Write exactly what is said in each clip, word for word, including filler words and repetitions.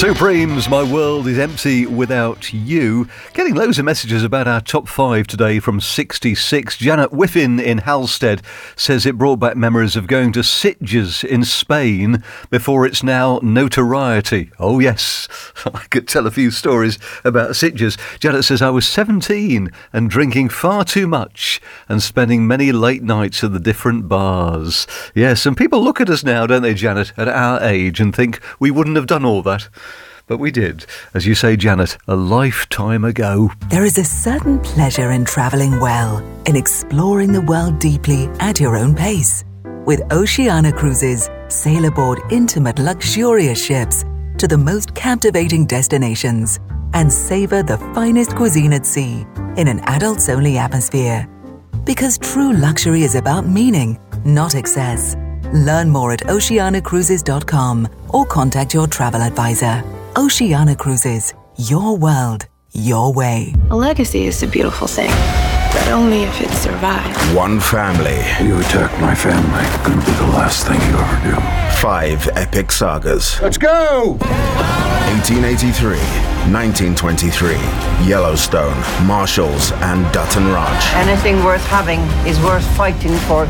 Supremes, My World is Empty Without You. Getting loads of messages about our top five today from sixty-six. Janet Whiffin in Halstead says it brought back memories of going to Sitges in Spain before it's now notoriety. Oh yes, I could tell a few stories about Sitges. Janet says, I was seventeen and drinking far too much and spending many late nights at the different bars. Yes, and people look at us now, don't they, Janet, at our age and think we wouldn't have done all that. But we did, as you say, Janet, a lifetime ago. There is a certain pleasure in travelling well, in exploring the world deeply at your own pace. With Oceania Cruises, sail aboard intimate, luxurious ships to the most captivating destinations and savour the finest cuisine at sea in an adults-only atmosphere. Because true luxury is about meaning, not excess. Learn more at oceania cruises dot com or contact your travel advisor. Oceania Cruises, your world, your way. A legacy is a beautiful thing, but only if it survives. One family. You attack my family, gonna be the last thing you ever do. Five epic sagas. Let's go! eighteen eighty-three, nineteen twenty-three, Yellowstone, Marshalls, and Dutton Ranch. Anything worth having is worth fighting for.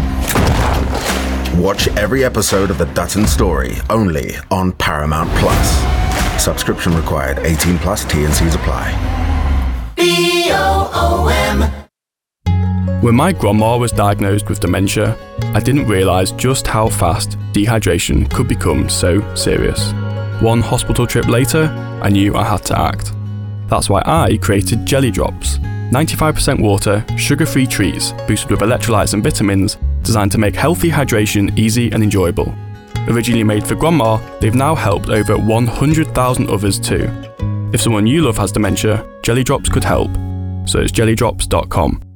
Watch every episode of The Dutton Story, only on Paramount Plus. Subscription required. eighteen plus. T and C's apply. B O O M. When my grandma was diagnosed with dementia, I didn't realise just how fast dehydration could become so serious. One hospital trip later, I knew I had to act. That's why I created Jelly Drops. ninety-five percent water, sugar-free treats boosted with electrolytes and vitamins designed to make healthy hydration easy and enjoyable. Originally made for grandma, they've now helped over one hundred thousand others too. If someone you love has dementia, Jelly Drops could help. So it's jelly drops dot com.